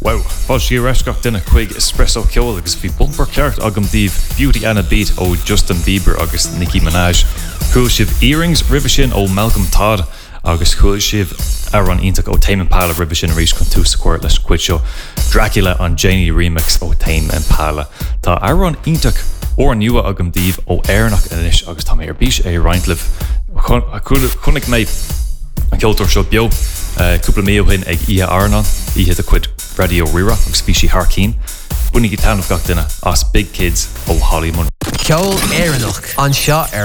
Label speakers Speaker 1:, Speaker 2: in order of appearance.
Speaker 1: Wow, fáil sí reisgach duna chuig espresso ceol agus bhí bumper ceart agam díobh Beauty and a Beat ó Justin Bieber agus Nicki Minaj. Chúil sibh Earrings ribh sin ó Malcolm Todd agus chúil sibh ar an ionach ó Tame Impala ribh sin rís chun tús cuairt leis cuid seo Dracula an Janie remix ó Tame Impala. Tá ar an ionach ó nua agam díobh ó airnach inis agus tá mé ar bís é Reintlih chunig mé an ceoltóir seo bio cúpla méohin ag Ia Arnan ihe a cuid Radio Rira agus spíisi Harkeen bunig í tanmh gach duine as Big Kids ó Hollywood.
Speaker 2: Ceol éireannach an seo ar